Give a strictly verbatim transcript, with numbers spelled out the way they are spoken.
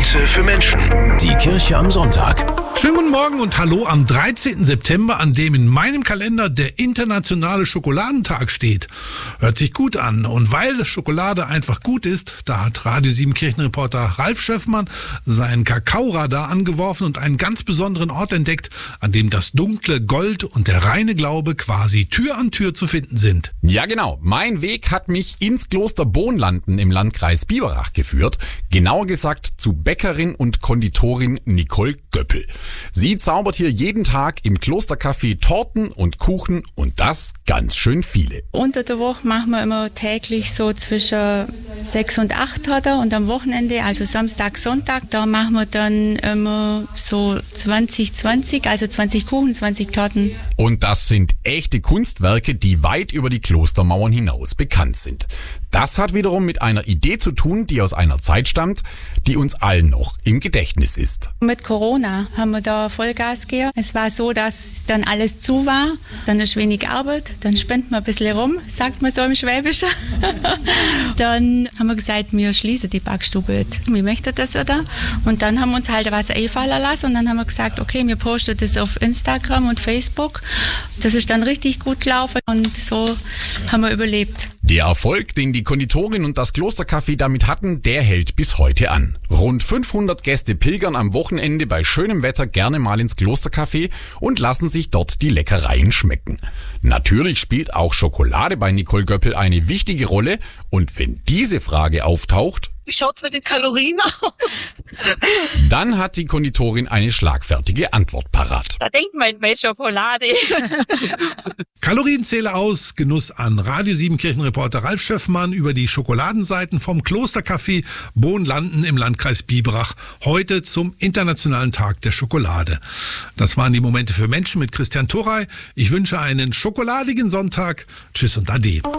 Momente für Menschen. Die Kirche am Sonntag. Schönen guten Morgen und hallo am dreizehnten September, an dem in meinem Kalender der internationale Schokoladentag steht. Hört sich gut an. Und weil Schokolade einfach gut ist, da hat Radio sieben Kirchenreporter Ralf Schöffmann seinen Kakaoradar angeworfen und einen ganz besonderen Ort entdeckt, an dem das dunkle Gold und der reine Glaube quasi Tür an Tür zu finden sind. Ja genau, mein Weg hat mich ins Kloster Bohnlanden im Landkreis Biberach geführt. Genauer gesagt zu Bäckerin und Konditorin Nicole Göppel. Sie zaubert hier jeden Tag im Klostercafé Torten und Kuchen und das ganz schön viele. Unter der Woche machen wir immer täglich so zwischen sechs und acht Torten und am Wochenende, also Samstag, Sonntag, da machen wir dann immer so zwanzig zwanzig, also zwanzig Kuchen, zwanzig Torten. Und das sind echte Kunstwerke, die weit über die Klostermauern hinaus bekannt sind. Das hat wiederum mit einer Idee zu tun, die aus einer Zeit stammt, die uns allen noch im Gedächtnis ist. Mit Corona haben wir da Vollgas gegeben. Es war so, dass dann alles zu war, dann ist wenig Arbeit, dann spenden wir ein bisschen rum, sagt man so im Schwäbischen. Dann haben wir gesagt, wir schließen die Backstube jetzt. Wie möchte das oder? Und dann haben wir uns halt was einfallen lassen und dann haben wir gesagt, okay, wir posten das auf Instagram und Facebook. Das ist dann richtig gut gelaufen und so haben wir überlebt. Der Erfolg, den die Konditorin und das Klostercafé damit hatten, der hält bis heute an. Rund fünfhundert Gäste pilgern am Wochenende bei schönem Wetter gerne mal ins Klostercafé und lassen sich dort die Leckereien schmecken. Natürlich spielt auch Schokolade bei Nicole Göppel eine wichtige Rolle und wenn diese Frage auftaucht, wie schaut's mit den Kalorien aus? Dann hat die Konditorin eine schlagfertige Antwort parat. Da denkt man bei Schokolade. Kalorienzähler aus, Genuss an. Radio sieben Kirchenreporter Ralf Schöffmann über die Schokoladenseiten vom Klostercafé Bohnlanden im Landkreis Biberach. Heute zum Internationalen Tag der Schokolade. Das waren die Momente für Menschen mit Christian Thorey. Ich wünsche einen schokoladigen Sonntag. Tschüss und Ade.